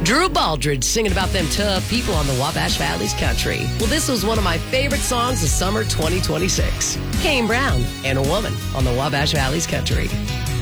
Drew Baldridge singing about them tough people on the Wabash Valley's country. Well, this was one of my favorite songs of summer 2026. Kane Brown and A Woman on the Wabash Valley's country.